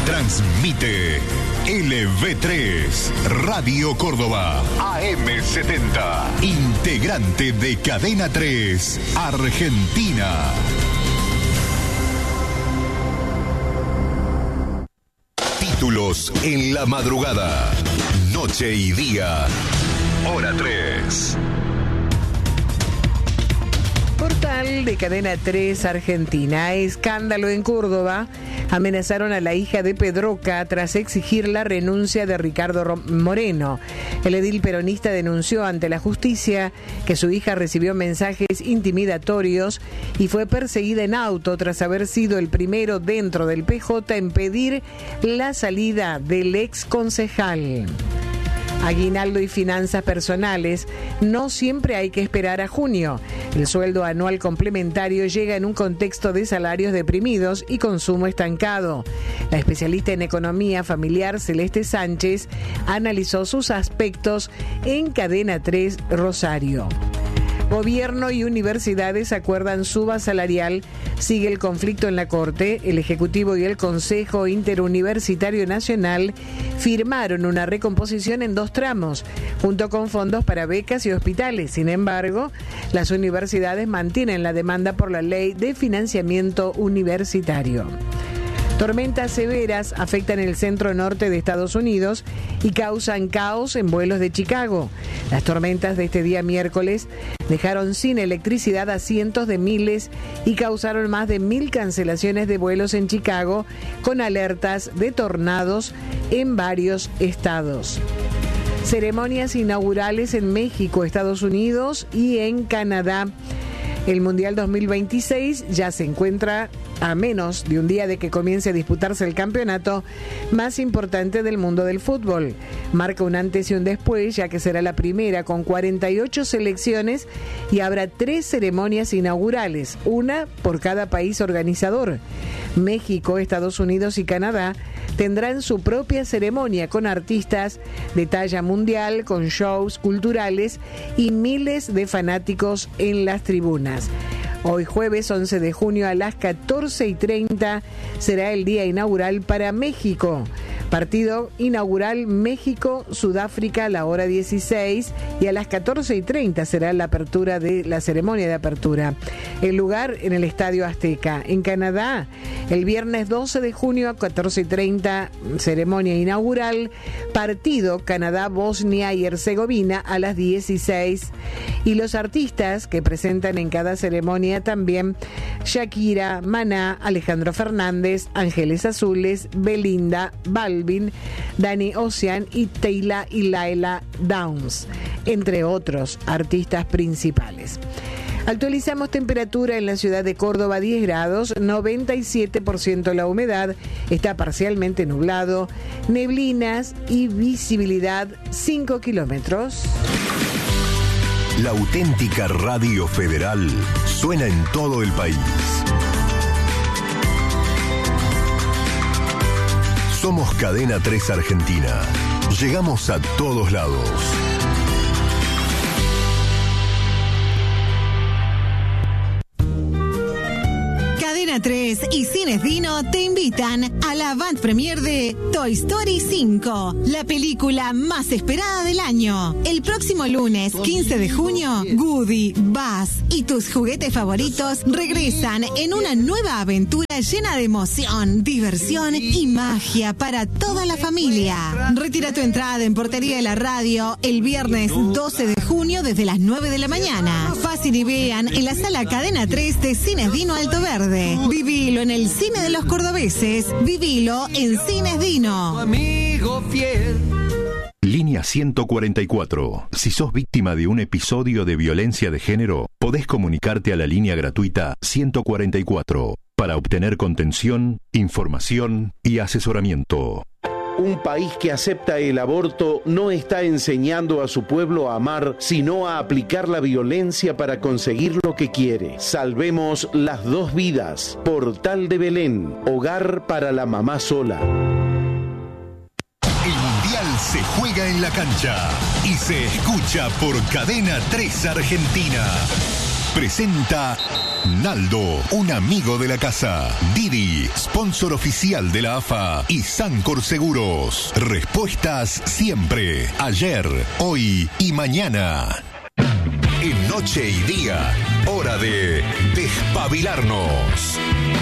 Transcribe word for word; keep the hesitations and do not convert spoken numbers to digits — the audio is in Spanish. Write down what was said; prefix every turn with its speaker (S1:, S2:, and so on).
S1: Transmite L V tres, Radio Córdoba, A M setenta, integrante de Cadena tres, Argentina. Títulos en la madrugada, noche y día, hora tres.
S2: Portal de Cadena tres Argentina. Escándalo en Córdoba. Amenazaron a la hija de Pedroca tras exigir la renuncia de Ricardo Moreno. El edil peronista denunció ante la justicia que su hija recibió mensajes intimidatorios y fue perseguida en auto tras haber sido el primero dentro del P J en pedir la salida del ex concejal. Aguinaldo y finanzas personales, no siempre hay que esperar a junio. El sueldo anual complementario llega en un contexto de salarios deprimidos y consumo estancado. La especialista en economía familiar Celeste Sánchez analizó sus aspectos en Cadena tres Rosario. Gobierno y universidades acuerdan suba salarial. Sigue el conflicto en la Corte. El Ejecutivo y el Consejo Interuniversitario Nacional firmaron una recomposición en dos tramos, junto con fondos para becas y hospitales. Sin embargo, las universidades mantienen la demanda por la ley de financiamiento universitario. Tormentas severas afectan el centro norte de Estados Unidos y causan caos en vuelos de Chicago. Las tormentas de este día miércoles dejaron sin electricidad a cientos de miles y causaron más de mil cancelaciones de vuelos en Chicago, con alertas de tornados en varios estados. Ceremonias inaugurales en México, Estados Unidos y en Canadá. El Mundial dos mil veintiséis ya se encuentra a menos de un día de que comience a disputarse el campeonato más importante del mundo del fútbol. Marca un antes y un después, ya que será la primera con cuarenta y ocho selecciones y habrá tres ceremonias inaugurales, una por cada país organizador. México, Estados Unidos y Canadá tendrán su propia ceremonia con artistas de talla mundial, con shows culturales y miles de fanáticos en las tribunas. Hoy jueves once de junio a las catorce y treinta será el día inaugural para México. Partido inaugural México-Sudáfrica a la hora dieciséis y a las catorce y treinta será la apertura de la ceremonia de apertura. El lugar en el Estadio Azteca. En Canadá, el viernes doce de junio a catorce y treinta, ceremonia inaugural. Partido Canadá-Bosnia y Herzegovina a las dieciséis. Y los artistas que presentan en cada ceremonia también: Shakira, Maná, Alejandro Fernández, Ángeles Azules, Belinda, Balvin, Danny Ocean y Taylor y Laila Downs, entre otros artistas principales. Actualizamos temperatura en la ciudad de Córdoba, diez grados, noventa y siete por ciento la humedad, está parcialmente nublado, neblinas y visibilidad cinco kilómetros.
S1: La auténtica Radio Federal suena en todo el país. Somos Cadena tres Argentina. Llegamos a todos lados.
S3: Cadena tres y Cines Dino te invitan a la avant premiere de Toy Story cinco, la película más esperada del año. El próximo lunes, quince de junio, Woody, Buzz y tus juguetes favoritos regresan en una nueva aventura llena de emoción, diversión y magia para toda la familia. Retira tu entrada en Portería de la Radio el viernes doce de junio desde las nueve de la mañana. Pasen y vean en la sala Cadena tres de Cines Dino Alto Verde. Vivilo en el cine de los cordobeses. Vivilo en Cines Dino.
S4: Amigo fiel.
S1: Línea ciento cuarenta y cuatro. Si sos víctima de un episodio de violencia de género, podés comunicarte a la línea gratuita ciento cuarenta y cuatro para obtener contención, información y asesoramiento.
S5: Un país que acepta el aborto no está enseñando a su pueblo a amar, sino a aplicar la violencia para conseguir lo que quiere. Salvemos las dos vidas. Portal de Belén, hogar para la mamá sola.
S1: El Mundial se juega en la cancha y se escucha por Cadena tres Argentina. Presenta Naldo, un amigo de la casa. Didi, sponsor oficial de la A F A. Y Sancor Seguros. Respuestas siempre. Ayer, hoy y mañana. En Noche y Día, hora de despabilarnos.